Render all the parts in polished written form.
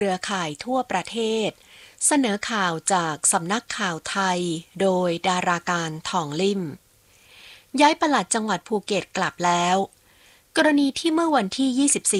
เครือข่ายทั่วประเทศเสนอข่าวจากสำนักข่าวไทยโดยดาราการทองลิ่มย้ายปลัดจังหวัดภูเก็ตกลับแล้วกรณีที่เมื่อวันที่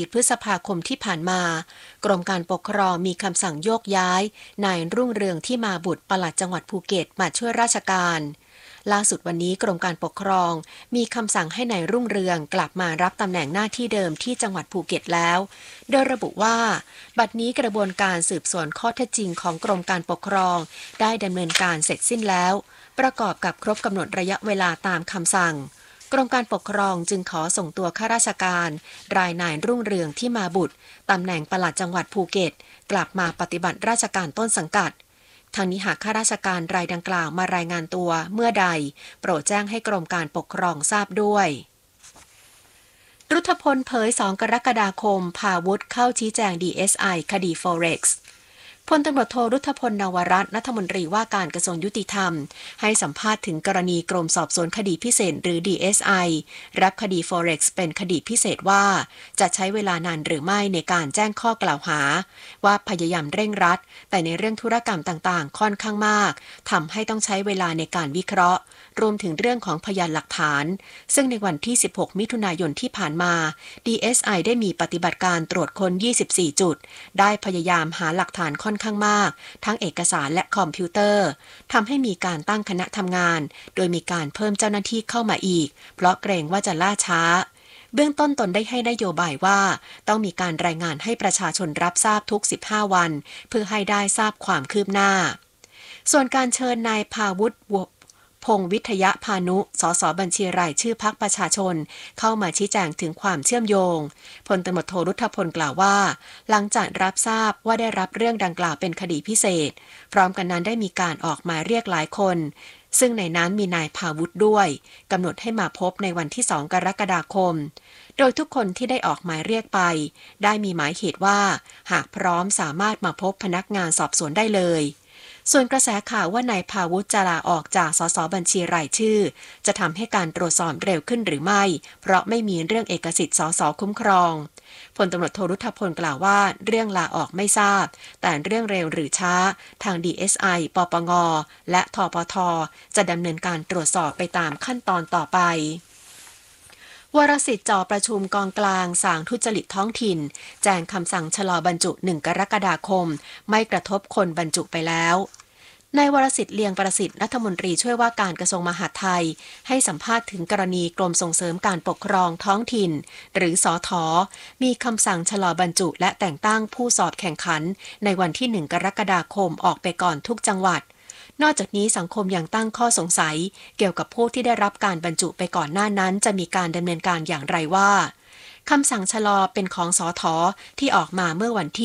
24 พฤษภาคมที่ผ่านมากรมการปกครองมีคำสั่งโยกย้ายนายรุ่งเรืองที่มาบุตรปลัดจังหวัดภูเก็ตมาช่วยราชการล่าสุดวันนี้กรมการปกครองมีคำสั่งให้นายรุ่งเรืองกลับมารับตำแหน่งหน้าที่เดิมที่จังหวัดภูเก็ตแล้วโดยระบุว่าบัดนี้กระบวนการสืบสวนข้อเท็จจริงของกรมการปกครองได้ดำเนินการเสร็จสิ้นแล้วประกอบกับครบกำหนดระยะเวลาตามคำสั่งกรมการปกครองจึงขอส่งตัวข้าราชการรายนายรุ่งเรืองที่มาบุตรตำแหน่งปลัดจังหวัดภูเก็ตกลับมาปฏิบัติราชการต้นสังกัดทางนี้หากข้าราชการรายดังกล่าวมารายงานตัวเมื่อใดโปรดแจ้งให้กรมการปกครองทราบด้วยรุทธพลเผย2 กรกฎาคมพาวุฒิเข้าชี้แจง DSI คดี Forex พลตำรวจโทรุทธพลนวรัตน์รัฐมนตรีว่าการกระทรวงยุติธรรมให้สัมภาษณ์ถึงกรณีกรมสอบสวนคดีพิเศษหรือ DSI รับคดี Forex เป็นคดีพิเศษว่าจะใช้เวลานานหรือไม่ในการแจ้งข้อกล่าวหาว่าพยายามเร่งรัดแต่ในเรื่องธุรกรรมต่างๆค่อนข้างมากทำให้ต้องใช้เวลาในการวิเคราะห์รวมถึงเรื่องของพยานหลักฐานซึ่งในวันที่ 16 มิถุนายนที่ผ่านมา DSI ได้มีปฏิบัติการตรวจค้น 24 จุดได้พยายามหาหลักฐานค่อนข้างมากทั้งเอกสารและคอมพิวเตอร์ทำให้มีการตั้งคณะทำงานโดยมีการเพิ่มเจ้าหน้าที่เข้ามาอีกเพราะเกรงว่าจะล่าช้าเบื้องต้นตนได้ให้นโยบายว่าต้องมีการรายงานให้ประชาชนรับทราบทุก 15 วันเพื่อให้ได้ทราบความคืบหน้าส่วนการเชิญนายภาวุฒิพงษ์วิทยพานุสสบัญชีรายชื่อพรรคประชาชนเข้ามาชี้แจงถึงความเชื่อมโยงพลตำรวจโทรุทธพลกล่าวว่าหลังจากรับทราบว่าได้รับเรื่องดังกล่าวเป็นคดีพิเศษพร้อมกันนั้นได้มีการออกหมายเรียกหลายคนซึ่งในนั้นมีนายภาวุฒิด้วยกำหนดให้มาพบในวันที่ 2 กรกฎาคมโดยทุกคนที่ได้ออกหมายเรียกไปได้มีหมายเหตุว่าหากพร้อมสามารถมาพบพนักงานสอบสวนได้เลยส่วนกระแสข่าวว่านายภาวุฒิจะลาออกจากสสบัญชีรายชื่อจะทำให้การตรวจสอบเร็วขึ้นหรือไม่เพราะไม่มีเรื่องเอกสิทธิ์สสคุ้มครองพลตำรวจโทรุทธพลกล่าวว่าเรื่องลาออกไม่ทราบแต่เรื่องเร็วหรือช้าทาง DSI ปปงและทปทจะดำเนินการตรวจสอบไปตามขั้นตอนต่อไปวรสิทธิ์จ่อประชุมกองกลางสางทุจริตท้องถิ่นแจ้งคำสั่งชะลอบรรจุ 1 กรกฎาคมไม่กระทบคนบรรจุไปแล้วนายวรสิทธิ์เลียงประสิทธิ์รัฐมนตรีช่วยว่าการกระทรวงมหาดไทยให้สัมภาษณ์ถึงกรณีกรมส่งเสริมการปกครองท้องถิ่นหรือสท.มีคำสั่งชะลอบรรจุและแต่งตั้งผู้สอบแข่งขันในวันที่ 1 กรกฎาคมออกไปก่อนทุกจังหวัดนอกจากนี้สังคมยังตั้งข้อสงสัยเกี่ยวกับผู้ที่ได้รับการบรรจุไปก่อนหน้านั้นจะมีการดำเนินการอย่างไรว่าคำสั่งชะลอเป็นของสท.ที่ออกมาเมื่อวันที่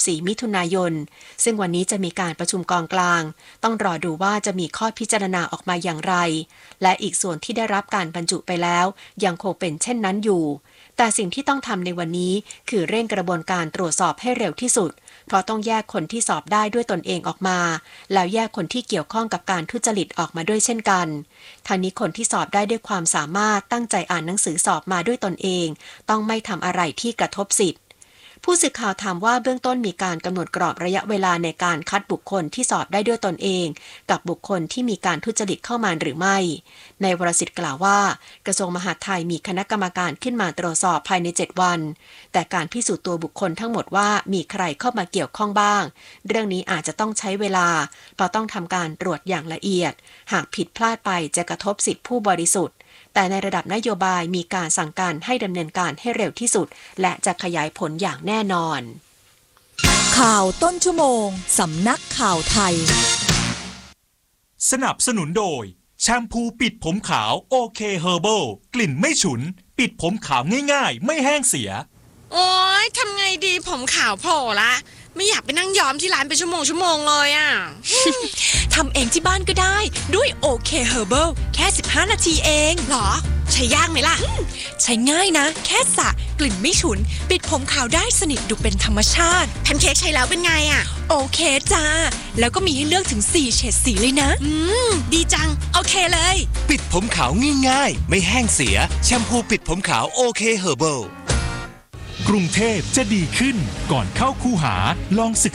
24 มิถุนายนซึ่งวันนี้จะมีการประชุมกองกลางต้องรอดูว่าจะมีข้อพิจารณาออกมาอย่างไรและอีกส่วนที่ได้รับการบรรจุไปแล้วยังคงเป็นเช่นนั้นอยู่แต่สิ่งที่ต้องทำในวันนี้คือเร่งกระบวนการตรวจสอบให้เร็วที่สุดเพราะต้องแยกคนที่สอบได้ด้วยตนเองออกมาแล้วแยกคนที่เกี่ยวข้องกับการทุจริตออกมาด้วยเช่นกันทางนี้คนที่สอบได้ด้วยความสามารถตั้งใจอ่านหนังสือสอบมาด้วยตนเองต้องไม่ทำอะไรที่กระทบสิทธิผู้สื่อข่าวถามว่าเบื้องต้นมีการกำหนดกรอบระยะเวลาในการคัดบุคคลที่สอบได้ด้วยตนเองกับบุคคลที่มีการทุจริตเข้ามาหรือไม่นายวรสิทธิ์กล่าวว่ากระทรวงมหาดไทยมีคณะกรรมการขึ้นมาตรวจสอบภายใน7 วันแต่การพิสูจน์ตัวบุคคลทั้งหมดว่ามีใครเข้ามาเกี่ยวข้องบ้างเรื่องนี้อาจจะต้องใช้เวลาเพราะต้องทำการตรวจอย่างละเอียดหากผิดพลาดไปจะกระทบสิทธิผู้บริสุทธิ์แต่ในระดับนโยบายมีการสั่งการให้ดำเนินการให้เร็วที่สุดและจะขยายผลอย่างแน่นอนข่าวต้นชั่วโมงสำนักข่าวไทยสนับสนุนโดยแชมพูปิดผมขาวโอเคเฮอร์เบิลกลิ่นไม่ฉุนปิดผมขาวง่ายๆไม่แห้งเสียโอ๊ยทำไงดีผมขาวโผล่ละไม่อยากไปนั่งย้อมที่ร้านเป็นชั่วโมงเลยอ่ะทำเองที่บ้านก็ได้ด้วยโอเคเฮอร์เบิลแค่15 นาทีเองหรอใช้ยากไหมล่ะใช้ง่ายนะแค่สระกลิ่นไม่ฉุนปิดผมขาวได้สนิทดูเป็นธรรมชาติแพนเค้กใช้แล้วเป็นไงอ่ะโอเคจ้าแล้วก็มีให้เลือกถึง4 เฉดสีเลยนะดีจังโอเคเลยปิดผมขาวง่ายๆไม่แห้งเสียแชมพูปิดผมขาวโอเคเฮอร์เบิลกรุงเทพจะดีขึ้นก่อนเข้าคูหาลองศึก